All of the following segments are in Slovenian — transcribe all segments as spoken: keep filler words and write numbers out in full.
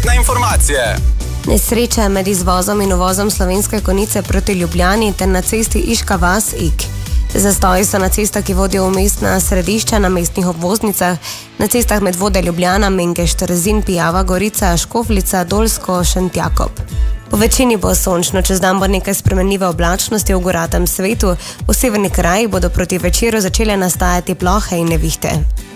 Prometne informacije. Nesreča med izvozom in uvozom Slovenske Konjice proti Ljubljani ter na cesti Iška vas-Ig. Zastoji so na cestah, ki vodijo v mestna središča, na mestnih obvoznicah, na cestah med Vode Ljubljana, Mengeš, Trzin, Pijava, Gorica, Škofljica, Dolsko, Šentjakob. Po večini bo sončno, čez dan bo nekaj spremenljive oblačnosti v goratem svetu, v severni kraji bodo proti večeru začele nastajati plohe in nevihte.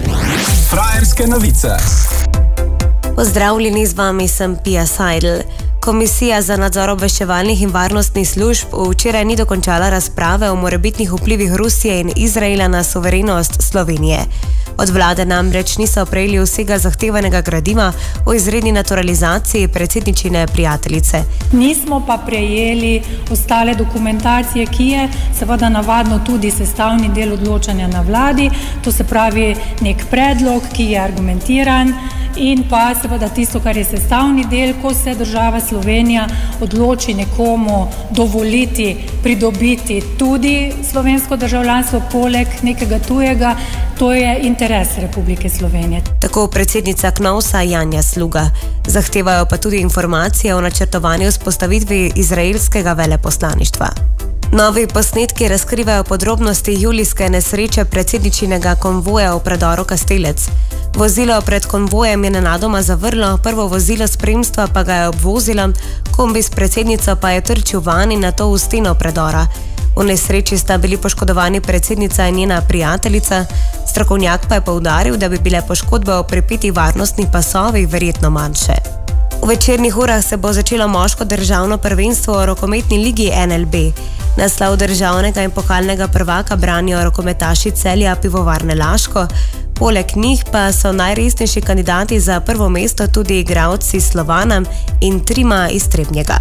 Frajerske novice. Pozdravljeni, z vami sem Pia Seidel. Komisija za nadzor obveščevalnih in varnostnih služb včeraj ni dokončala razprave o morebitnih vplivih Rusije in Izraela na suverenost Slovenije. Od vlade namreč niso prejeli vsega zahtevanega gradiva o izredni naturalizaciji predsedničine prijateljice. Nismo pa prejeli ostale dokumentacije, ki je seveda navadno tudi sestavni del odločanja na vladi, to se pravi nek predlog, ki je argumentiran, in pa seveda tisto, kar je sestavni del, ko se država Slovenija odloči nekomu dovoliti pridobiti tudi slovensko državljanstvo poleg nekega tujega, to je interes Republike Slovenije. Tako predsednica Knovsa Janja Sluga. Zahtevajo pa tudi informacije o načrtovanju vzpostavitvi izraelskega veleposlaništva. Novi posnetki razkrivajo podrobnosti julijske nesreče predsedničinega konvoja v predoru Kastelec. Vozilo pred konvojem je nenadoma zavrlo, prvo vozilo spremstva pa ga je obvozilo, kombi s predsednico pa je trčil van in nato v steno predora. V nesreči sta bili poškodovani predsednica in njena prijateljica, strokovnjak pa je poudaril, da bi bile poškodbe o pripetih varnostnih pasovih verjetno manjše. V večernih urah se bo začelo moško državno prvenstvo v rokometni ligi N L B. Naslov državnega in pokalnega prvaka branijo rokometaši Celja Pivovarne Laško, poleg njih pa so najresnejši kandidati za prvo mesto tudi igralci Slovana in Trima iz Trebnjega.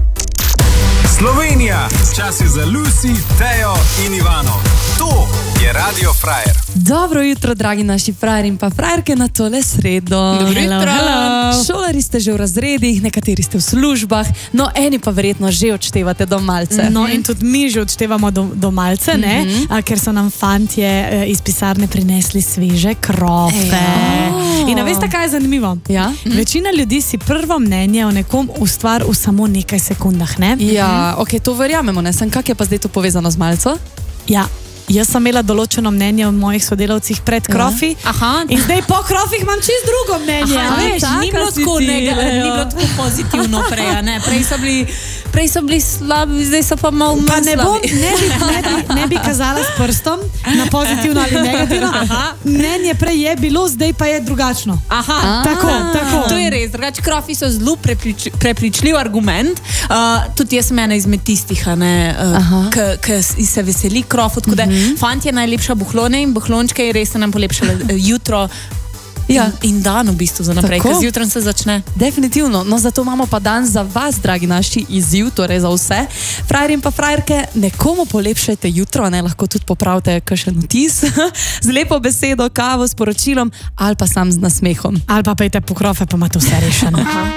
Slovenija, čas je za Lucy, Tejo in Ivano. To je Radio Frajer. Dobro jutro, dragi naši frajer in pa frajerke na tole sredo. Dobro jutro. Šolari ste že v razredih, nekateri ste v službah, no eni pa verjetno že odštevate domalce. No in tudi mi že odštevamo do, domalce, ne? Mm-hmm. A, ker so nam fantje e, iz pisarne prinesli sveže krofe. Oh. In a veste, kaj je zanimivo? Ja? Mm-hmm. Večina ljudi si prvo mnenje o nekom ustvari v samo nekaj sekundah, ne? Ja, ok, to verjamemo, ne? Sem, kak je pa zdaj to povezano z malco? Ja. Jaz sem imela določeno mnenje o mojih sodelavcih pred krofi, Aha. in zdaj po krofih imam čisto drugo mnenje. Aha, veš, taka ni bilo si tako ti, nega, ja. ni bilo tako pozitivno prej, a ne? Prej so bili, prej so bili slabi, zdaj so pa malo manj slabi. Pa ne bom, ne bi, ne, bi, ne bi kazala s prstom na pozitivno ali negativno. Aha. Mnenje prej je bilo, zdaj pa je drugačno. Aha, tako, tako. To je res, drugače krofi so zelo preprič, prepričljiv argument. Uh, tudi jaz sem ena izmed tistih, uh, ki se veseli krofov, tako da uh-huh. fantje najlepša buhlone in buhlončke je res se nam polepšale jutro ja. in, in dan v bistvu za naprej, ker z jutrom se začne. Definitivno, no zato imamo pa dan za vas, dragi naši, izziv, torej za vse. Frajer in pa frajerke, nekomu polepšajte jutro, ne, lahko tudi popravite kakšen vtis z lepo besedo, kavo, s poročilom ali pa sam z nasmehom. Ali pa pejte po krofe, pa imate vse rešeno.